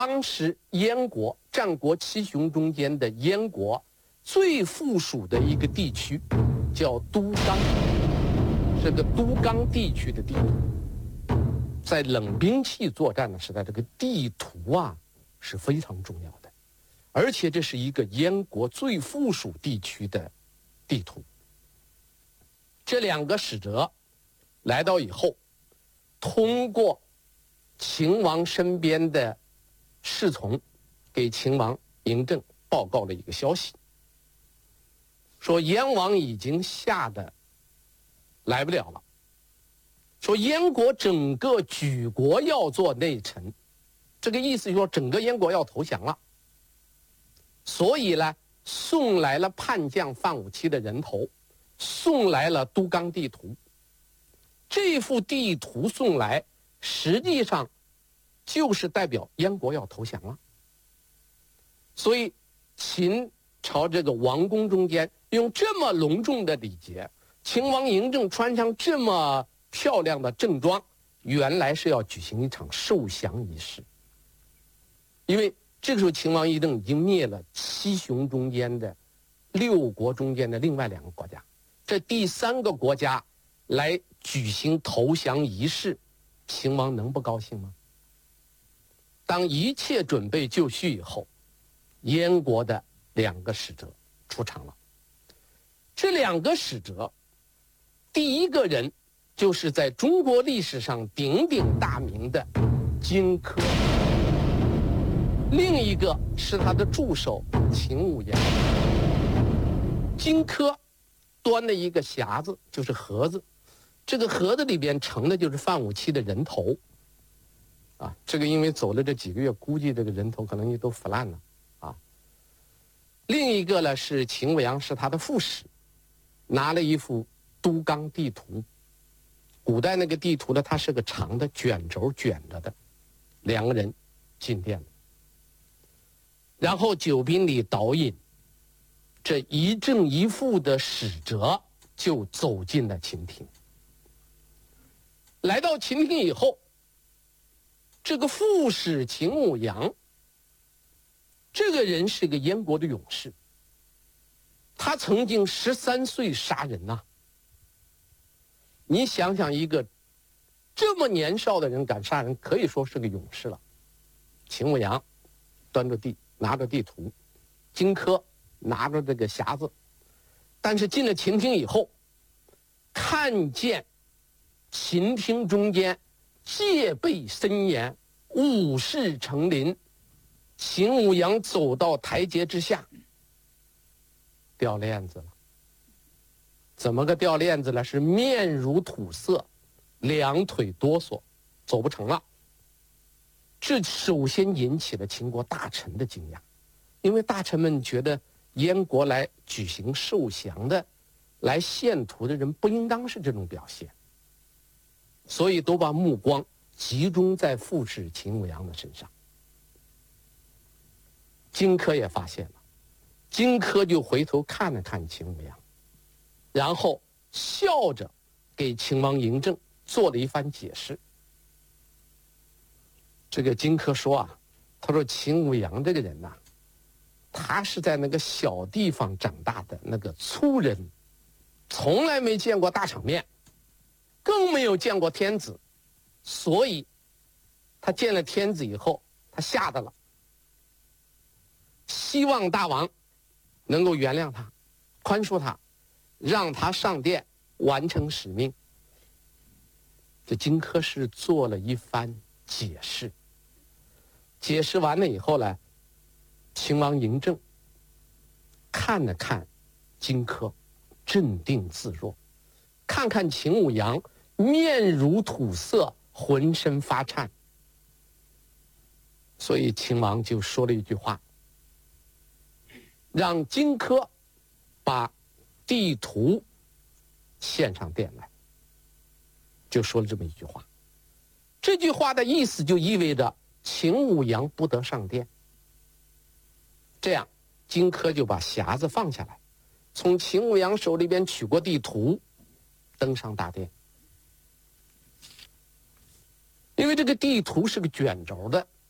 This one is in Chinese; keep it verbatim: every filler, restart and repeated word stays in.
当时燕国战国七雄中间的燕国最附属的一个地区叫都纲，是个都纲地区的地图。在冷兵器作战的时代，这个地图啊是非常重要的，而且这是一个燕国最附属地区的地图。这两个使者来到以后，通过秦王身边的侍从给秦王嬴政报告了一个消息，说燕王已经吓得来不了了，说燕国整个举国要做内臣，这个意思就是说整个燕国要投降了，所以呢送来了叛将范武期的人头，送来了都纲地图。这幅地图送来实际上就是代表燕国要投降了，所以秦朝这个王宫中间用这么隆重的礼节，秦王嬴政穿上这么漂亮的正装，原来是要举行一场受降仪式。因为这个时候秦王嬴政已经灭了七雄中间的六国中间的另外两个国家，这第三个国家来举行投降仪式，秦王能不高兴吗？当一切准备就绪以后，燕国的两个使者出场了。这两个使者，第一个人就是在中国历史上鼎鼎大名的荆轲，另一个是他的助手秦舞阳。荆轲端了一个匣子，就是盒子，这个盒子里边盛的就是范武期的人头啊，这个因为走了这几个月，估计这个人头可能也都腐烂了啊。另一个呢是秦舞阳，是他的副使，拿了一幅都纲地图。古代那个地图呢，它是个长的卷轴卷着的。两个人进殿了，然后酒宾里导引，这一正一负的使者就走进了秦庭。来到秦庭以后，这个副使秦舞阳，这个人是个燕国的勇士，他曾经十三岁杀人呐、啊。你想想，一个这么年少的人敢杀人，可以说是个勇士了。秦舞阳端着地，拿着地图，荆轲拿着这个匣子，但是进了秦庭以后，看见秦厅中间戒备森严，武士成林，秦舞阳走到台阶之下，掉链子了。怎么个掉链子了？是面如土色，两腿哆嗦，走不成了。这首先引起了秦国大臣的惊讶，因为大臣们觉得燕国来举行受降的、来献图的人不应当是这种表现，所以都把目光集中在副使秦舞阳的身上。荆轲也发现了，荆轲就回头看了看秦舞阳，然后笑着给秦王嬴政做了一番解释。这个荆轲说啊，他说秦舞阳这个人呐、啊，他是在那个小地方长大的那个粗人，从来没见过大场面，更没有见过天子，所以他见了天子以后，他吓得了，希望大王能够原谅他，宽恕他，让他上殿完成使命。这荆轲是做了一番解释，解释完了以后呢，秦王嬴政看了看荆轲，镇定自若，看看秦舞阳面如土色，浑身发颤，所以秦王就说了一句话，让荆轲把地图献上殿来，就说了这么一句话。这句话的意思就意味着秦舞阳不得上殿。这样荆轲就把匣子放下来，从秦舞阳手里边取过地图，登上大殿。因为这个地图是个卷轴的，